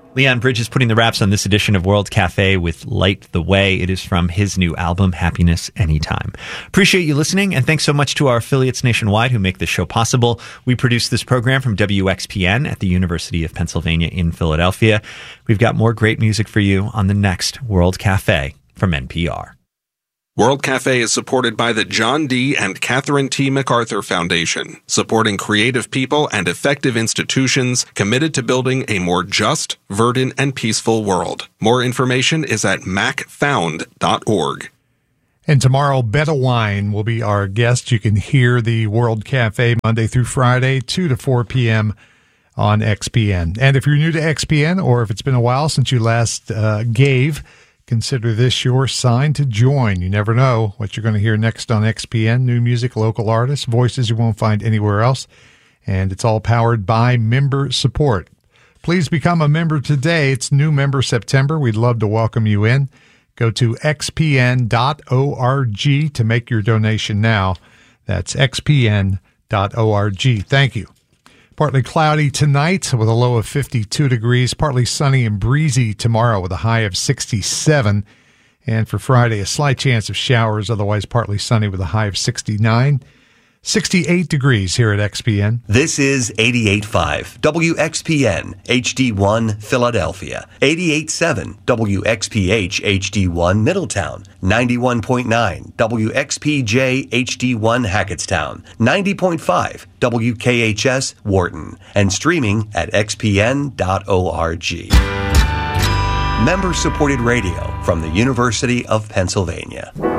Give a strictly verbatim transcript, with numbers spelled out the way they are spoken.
Leon Bridge is putting the wraps on this edition of World Cafe with Light the Way. It is from his new album, Happiness Anytime. Appreciate you listening, and thanks so much to our affiliates nationwide who make this show possible. We produce this program from W X P N at the University of Pennsylvania in Philadelphia. We've got more great music for you on the next World Cafe from N P R. World Cafe is supported by the John D. and Catherine T. MacArthur Foundation, supporting creative people and effective institutions committed to building a more just, verdant, and peaceful world. More information is at mac found dot org. And tomorrow, Betta Wine will be our guest. You can hear the World Cafe Monday through Friday, two to four p.m. on X P N. And if you're new to X P N, or if it's been a while since you last uh, gave, consider this your sign to join. You never know what you're going to hear next on X P N. New music, local artists, voices you won't find anywhere else. And it's all powered by member support. Please become a member today. It's New Member September. We'd love to welcome you in. Go to x p n dot org to make your donation now. That's x p n dot org. Thank you. Partly cloudy tonight with a low of fifty-two degrees. Partly sunny and breezy tomorrow with a high of sixty-seven. And for Friday, a slight chance of showers, otherwise partly sunny with a high of sixty-nine. sixty-eight degrees here at X P N. This is eighty-eight point five W X P N H D one Philadelphia, eighty-eight point seven W X P H H D one Middletown, ninety-one point nine W X P J H D one Hackettstown, ninety point five W K H S Wharton, and streaming at x p n dot org. Member-supported radio from the University of Pennsylvania.